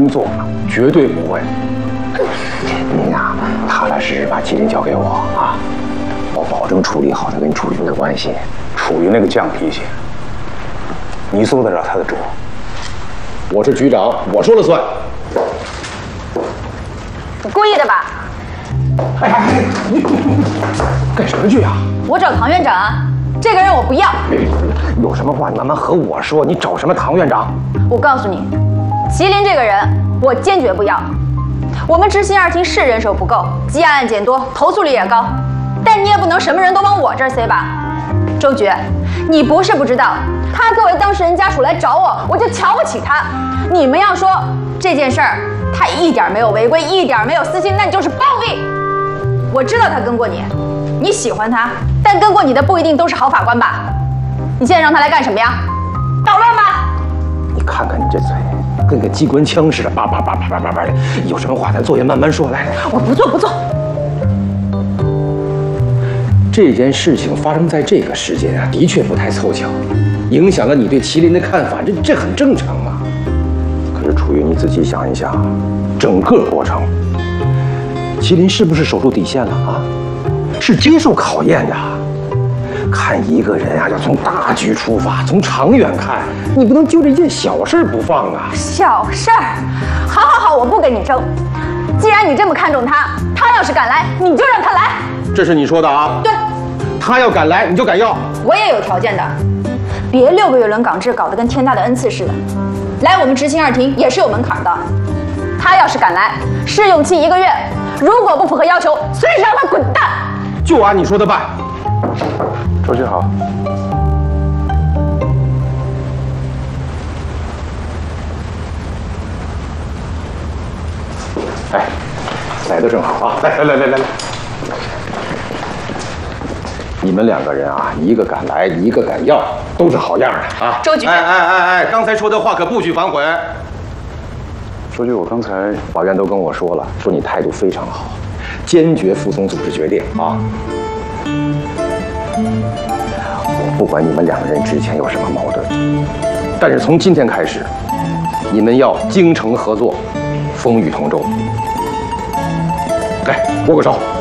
工作了，绝对不会。你呀，踏踏实实把麒麟交给我啊，我保证处理好他跟楚云的关系。楚云那个犟脾气，你做得了他的主？我是局长，我说了算。 你故意的吧？ 哎，你干什么去啊？ 我找唐院长啊，这个人我不要。 有什么话你慢慢和我说，你找什么唐院长？ 我告诉你，麒麟这个人我坚决不要。我们执行2厅是人手不够，积压案件多，投诉率也高，但你也不能什么人都往我这儿塞吧？周局，你不是不知道，他作为当事人家属来找我，我就瞧不起他。你们要说这件事儿他一点没有违规，一点没有私心，那你就是暴力。我知道他跟过你，你喜欢他，但跟过你的不一定都是好法官吧？你现在让他来干什么呀？捣乱吧！ 你看看你这嘴，跟个机关枪似的，叭叭叭叭叭叭叭的。有什么话咱坐下慢慢说。来， 我不做不做。 这件事情发生在这个时间啊，的确不太凑巧，影响了你对麒麟的看法，这很正常嘛。可是楚云，你仔细想一想，整个过程，麒麟是不是守住底线了啊？是接受考验的。看一个人啊，要从大局出发，从长远看，你不能就这件小事不放啊。 小事儿，好，我不跟你争。既然你这么看重他，他要是敢来，你就让他来。 这是你说的啊？ 对。 他要敢来，你就敢要。 我也有条件的，别6个月轮岗制搞得跟天大的恩赐似的。来我们执行2厅也是有门槛的。他要是敢来，试用期1个月，如果不符合要求，随时让他滚蛋。 就按你说的办。周局好。哎，来的正好啊！来，你们2个人啊，一个敢来，一个敢要，都是好样的啊！ 周局， 哎，刚才说的话可不许反悔。周局，我刚才法院都跟我说了，说你态度非常好，坚决服从组织决定啊！我不管你们2个人之前有什么矛盾，但是从今天开始，你们要精诚合作，风雨同舟。来，握个手。